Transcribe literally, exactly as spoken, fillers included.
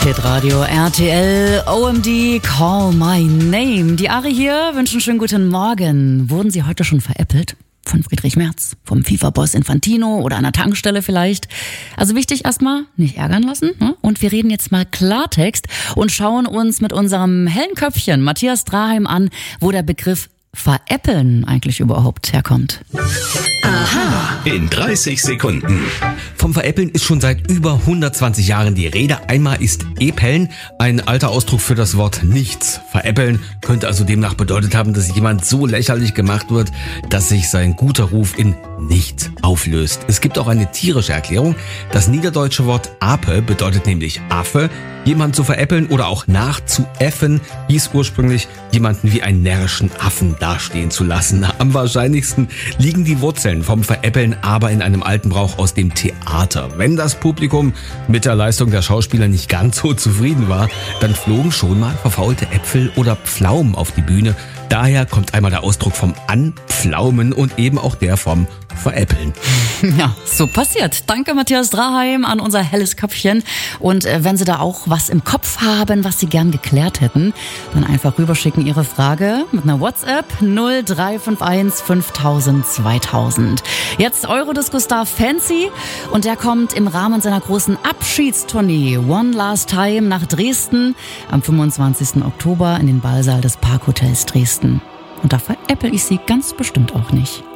Hitradio R T L, O M D, Call My Name. Die Ari hier wünschen schönen guten Morgen. Wurden Sie heute schon veräppelt? Von Friedrich Merz, vom FIFA-Boss Infantino oder an der Tankstelle vielleicht. Also wichtig erstmal, nicht ärgern lassen. Ne? Und wir reden jetzt mal Klartext und schauen uns mit unserem hellen Köpfchen Matthias Draheim an, wo der Begriff Veräppeln eigentlich überhaupt herkommt. Aha. In dreißig Sekunden. Vom Veräppeln ist schon seit über hundertzwanzig Jahren die Rede. Einmal ist Äpeln ein alter Ausdruck für das Wort nichts. Veräppeln könnte also demnach bedeutet haben, dass jemand so lächerlich gemacht wird, dass sich sein guter Ruf in nichts auflöst. Es gibt auch eine tierische Erklärung. Das niederdeutsche Wort Ape bedeutet nämlich Affe. Jemand zu veräppeln oder auch nachzuäffen hieß ursprünglich, jemanden wie einen närrischen Affen dastehen zu lassen. Am wahrscheinlichsten liegen die Wurzeln vom Veräppeln aber in einem alten Brauch aus dem Theater. Wenn das Publikum mit der Leistung der Schauspieler nicht ganz so zufrieden war, dann flogen schon mal verfaulte Äpfel oder Pflaumen auf die Bühne. Daher kommt einmal der Ausdruck vom Anpflaumen und eben auch der vom Veräppeln. Ja, so passiert. Danke Matthias Draheim an unser helles Köpfchen. Und äh, wenn Sie da auch was im Kopf haben, was Sie gern geklärt hätten, dann einfach rüberschicken Ihre Frage mit einer WhatsApp null drei fünf eins fünftausend zweitausend. Jetzt Eurodisco Star Fancy und der kommt im Rahmen seiner großen Abschiedstournee One Last Time nach Dresden am fünfundzwanzigsten Oktober in den Ballsaal des Parkhotels Dresden. Und da veräpple ich Sie ganz bestimmt auch nicht.